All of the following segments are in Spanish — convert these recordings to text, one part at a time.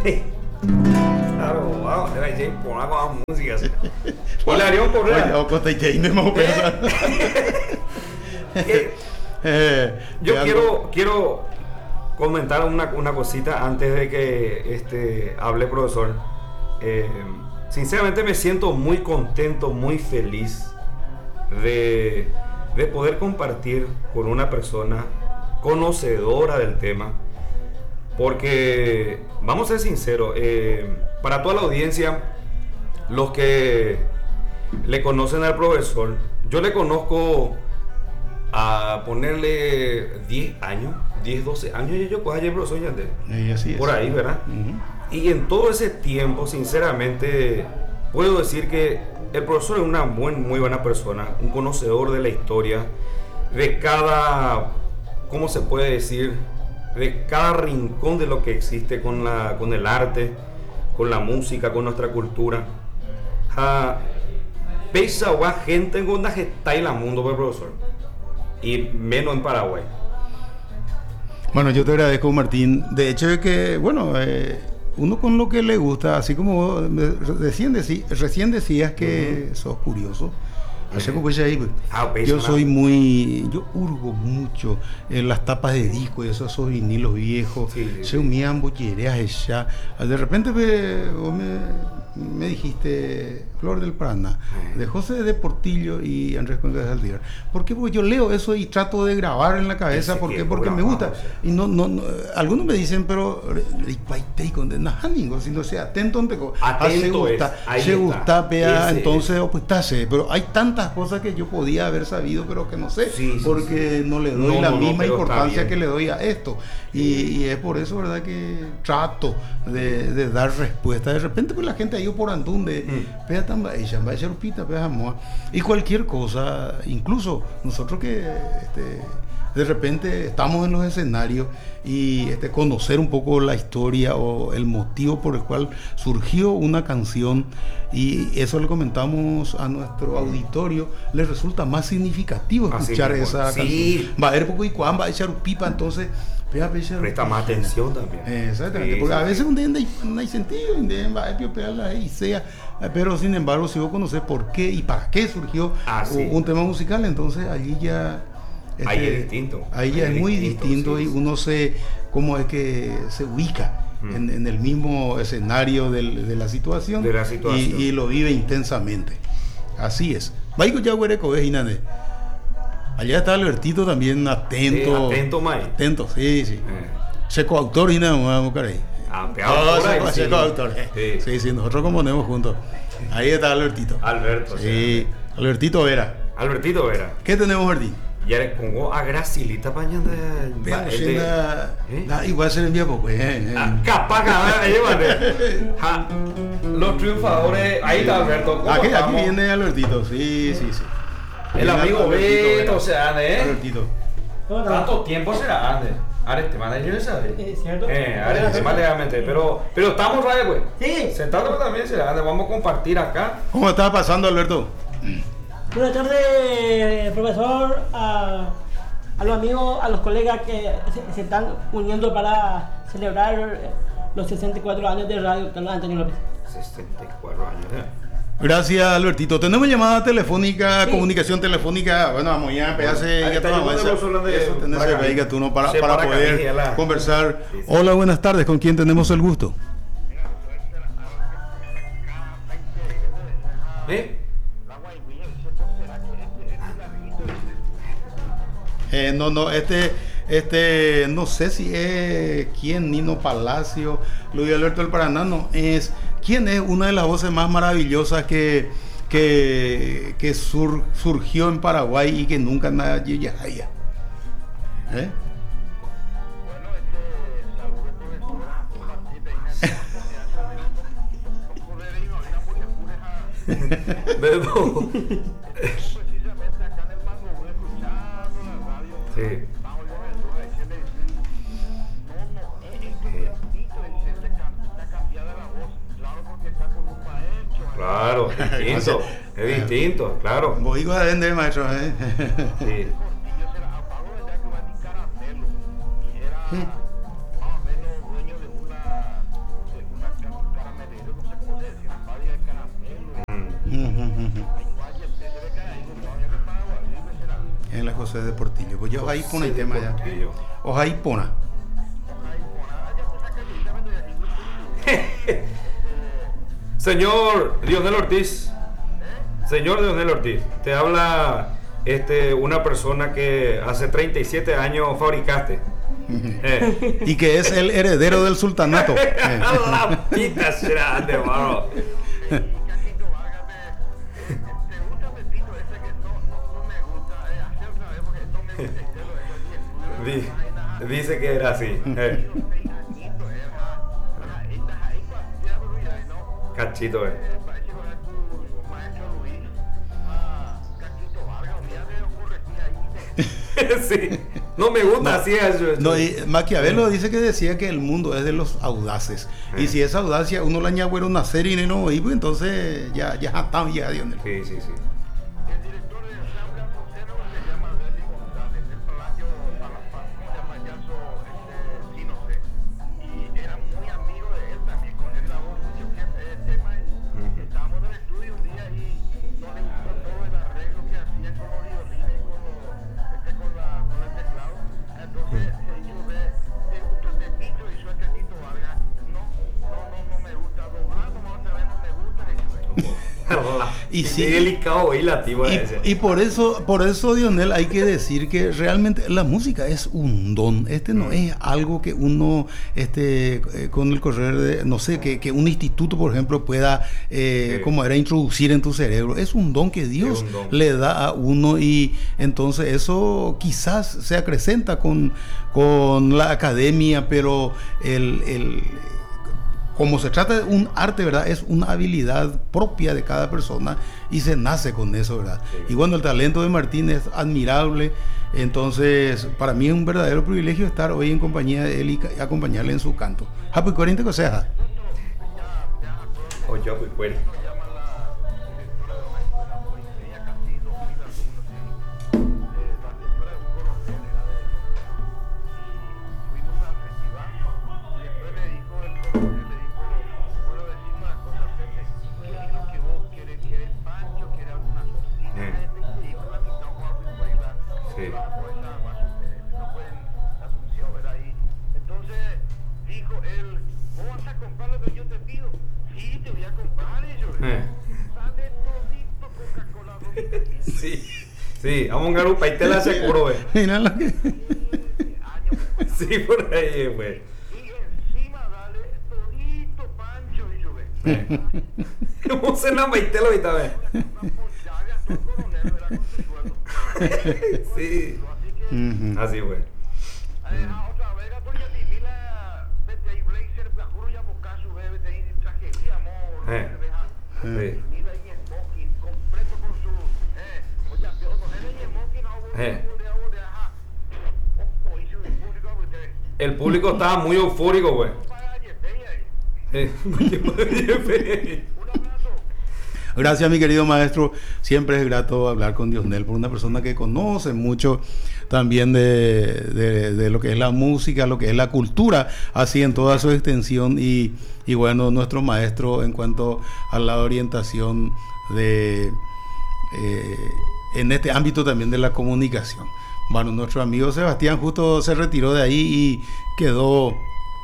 Claro, vamos, te voy a poner con música. Hilarión Correa. O Costa y me pensar. Yo quiero comentar una cosita antes de que hable profesor. Sinceramente me siento muy contento, muy feliz de poder compartir con una persona conocedora del tema, porque vamos a ser sinceros, para toda la audiencia, los que le conocen al profesor, yo le conozco a ponerle 10 años, 10, 12 años, yo pues ayer profesor ya así es. Por ahí, ¿verdad? Y en todo ese tiempo, sinceramente, puedo decir que el profesor es una muy buena persona, un conocedor de la historia, de cada, ¿cómo se puede decir? De cada rincón de lo que existe con el arte, con la música, con nuestra cultura. Pesa a gente en donde está en el mundo, profesor, y menos en Paraguay. Bueno, yo te agradezco, Martín. De hecho, es que, bueno, uno con lo que le gusta, así como recién decías que sos curioso. Yo soy yo hurgo mucho en las tapas de disco y esos vinilos viejos. De repente vos me dijiste Flor del Paraná, de José de Portillo y Andrés Conde de Saldívar. ¿Por qué? Porque yo leo eso y trato de grabar en la cabeza. ¿Por qué? Porque me gusta. Y no, algunos me dicen, pero si no sea atento, se gusta, entonces, pero hay tantas cosas que yo podía haber sabido, pero que no sé, porque no le doy la misma importancia que le doy a esto. Y es por eso, ¿verdad?, que trato de dar respuesta. De repente, pues la gente ha ido por andunde, y cualquier cosa, incluso nosotros que de repente estamos en los escenarios y conocer un poco la historia o el motivo por el cual surgió una canción, y eso le comentamos a nuestro auditorio, le resulta más significativo escuchar esa canción. Va a haber poco y cuán va a echar un pipa, entonces presta más atención también. Exactamente, porque a veces no hay sentido, pero sin embargo, si vos conocés por qué y para qué surgió un tema musical, entonces allí ya ahí es distinto. Ahí ya es muy distinto, y uno cómo es que se ubica en el mismo escenario de la situación, y lo vive intensamente. Así es. Allá está Albertito también, atento. Atento, sí. Se coautor y nada más, se coautor. Sí, nosotros componemos juntos. Ahí está Albertito. Alberto, sí. Albertito Vera. ¿Qué tenemos, Martín? Ya le pongo a Gracilita pañando igual se le envía poco. Capaz, los triunfadores. Ahí está Alberto. Aquí viene Albertito, sí. El amigo Beto, Albertito. ¿Cuánto tiempo será antes? Te manda yo sabe. Es cierto. Te manda legalmente, pero estamos ahí, pues. Sí. Sentado también será. Vamos a compartir acá. ¿Cómo está pasando, Alberto? Buenas tardes, profesor, a los amigos, a los colegas que se están uniendo para celebrar los 64 años de Radio Carlos Antonio López. 64 años, Gracias, Albertito. Tenemos llamada telefónica, comunicación telefónica. Bueno, vamos ya a empezarse para poder conversar. Sí. Hola, buenas tardes. ¿Con quién tenemos el gusto? No, no sé si es quién, Nino Palacio, Luis Alberto del Paraná, no es. ¿Quién es una de las voces más maravillosas que surgió en Paraguay y que nunca nadie ya haya? Sí. Claro, distinto. Es distinto, claro. Vos digo de vender, maestro, Sí. José de Portillo. Pues yo ahí pone el tema ya. O ahí pone. Señor Dionel Ortiz. Señor Dionel Ortiz, te habla una persona que hace 37 años fabricaste. Y que es el heredero del sultanato. La pita será de barro. Dice que era así. Cachito, sí, no me gusta así eso. No, y Maquiavelo dice que decía que el mundo es de los audaces. Y si esa audacia uno la añade una serie y no, y pues entonces ya está, ya Dios. Sí. El director de Sambra Porceno se llama Deli González, el palacio payaso, sí, no sé. Y era muy amigo de él también, con él grabó mucho tema. Estábamos en el estudio un día y no le gustó todo el arreglo que hacían con los violines y con el teclado. Entonces yo te gusta este Tito y yo este Tito Vargas. No me gusta doblar, no vamos a ver, no me gusta eso. Y sí, delicado y por eso Dionel, hay que decir que realmente la música es un don. No es algo que uno con el correr de, no sé, que un instituto, por ejemplo, pueda como era introducir en tu cerebro. Es un don que Dios le da a uno, y entonces eso quizás se acrecenta con la academia, pero como se trata de un arte, ¿verdad? Es una habilidad propia de cada persona y se nace con eso, ¿verdad? Sí. Y bueno, el talento de Martín es admirable. Entonces, para mí es un verdadero privilegio estar hoy en compañía de él y acompañarle en su canto. Happy 40 cosas. O yo, pues, Entonces dijo él, ¿vos vas a comprar lo que yo te pido? Sí, te voy a comprar. Y yo sale todito Coca-Cola. Sí, vamos a un garupa y te la aseguro, Mira lo que... Sí, por ahí, güey. Y encima dale todito Pancho, y yo ¿Cómo se la maitelo ahorita, ve? Sí. Así, güey. Otra vez, Gatoya, Timila, vete ahí, Blazer, Bajuro, ya Bocasu, vete ahí, trajería, amor, Sí. Timila y smoking, completo con su, oye, no es el smoking, no, el público estaba muy eufórico, güey. Gracias, mi querido maestro. Siempre es grato hablar con Dionel, por una persona que conoce mucho también de lo que es la música, lo que es la cultura, así en toda su extensión. Y bueno, nuestro maestro en cuanto a la orientación en este ámbito también de la comunicación. Bueno, nuestro amigo Sebastián justo se retiró de ahí y quedó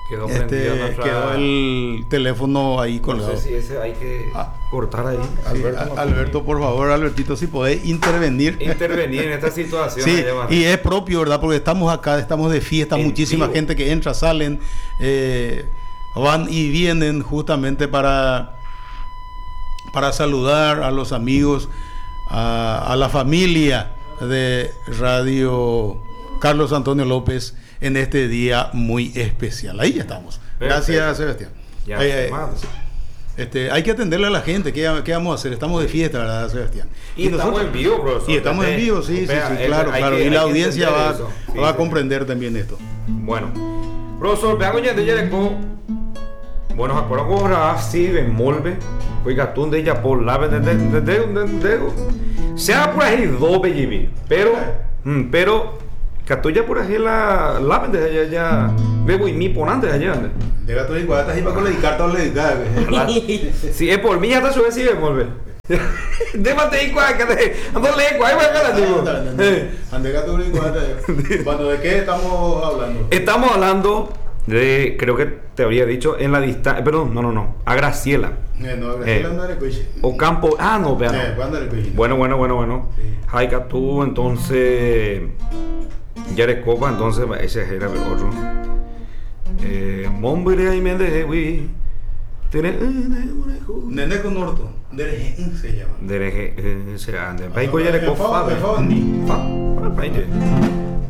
el teléfono ahí colgado. No sé si ese hay que cortar ahí. Alberto, por favor, Albertito, si podés intervenir en esta situación. Sí, y es propio, ¿verdad? Porque estamos acá, estamos de fiesta, en muchísima vivo. Gente que entra, salen, van y vienen justamente para saludar a los amigos, a la familia de Radio Carlos Antonio López en este día muy especial. Ahí ya estamos. Gracias, Sebastián. Hay que atenderle a la gente. ¿Qué vamos a hacer? Estamos de fiesta, ¿verdad, Sebastián? Y estamos en vivo, profesor. Y estamos en vivo, sí, claro. Y la audiencia va a comprender también esto. Bueno, profesor, veamos ya de Yereco. Bueno, ahora sí, bemolve. Oiga, tú de ella por la de sea por ahí doble GB, pero catuya por ahí la de allá bebo y mi ponante allá. De gato y guatas y para con la carta o le si es por mí ya está su vez sí bemolve. Déjate ahí, ando lejos, ahí va a ganar, Cuando de qué estamos hablando. Estamos hablando de, creo que te habría dicho, en la distancia, perdón, no, a Graciela. No, Graciela no era coche. Ocampo, no, vean. ¿Cuándo era coche? Bueno. Sí. Jaika tú, entonces, Yarecopa, entonces, ese era el otro. Mombre y Mendejewi. Nene con Norto. Se llama. Dereje, se ande. Paiko Yarecopa.